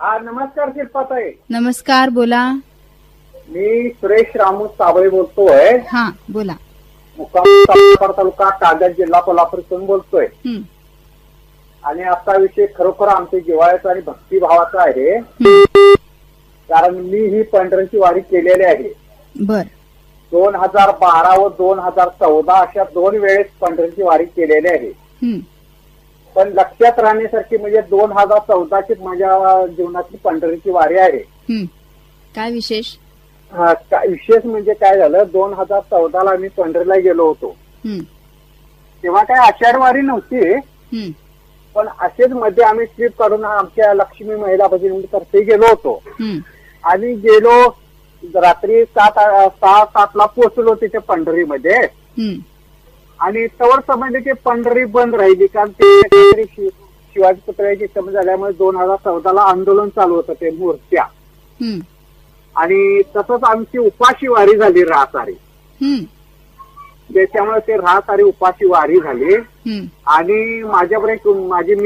नमस्कार शिल्पाताई. नमस्कार, बोला. मी सुरेश रामू साबळे बोलतोय. हा, बोला. मुक्काम सातारा तालुका, कागद, जिल्हा कोल्हापूर इथून बोलतोय. आणि आता विषय खरोखर आमच्या जिव्हाळ्याचा आणि भक्तिभावाचा आहे. कारण मी ही पंढरीची वारी केलेली आहे. बर. 2012 व 2014 अशा 2 वेळेस पंढरीची वारी केलेली आहे. पण लक्षात राहण्यासारखी म्हणजे 2014ची माझ्या जीवनातली पंढरीची वारी आहे. काय विशेष? विशेष म्हणजे काय झालं, 2014ला मी पंढरीला गेलो होतो. तेव्हा काय आषाढ वारी नव्हती, पण असेच मध्ये आम्ही ट्रिप काढून आमच्या लक्ष्मी महिला भजनीतर्फे गेलो होतो. आणि गेलो रात्री 6-7ला पोहोचलो तिथे पंढरीमध्ये. आणि तवर समजले की पंढरी बंद राहिली, कारण ते शिवाजी पुतळ्याची समज झाल्यामुळे 2014ला आंदोलन चालू होतं, ते मूर्त्या. आणि तसंच आमची उपाशी वारी झाली राहसारी. त्याच्यामुळे ते राहसारी उपाशी वारी झाली. आणि माझ्याकडे माझी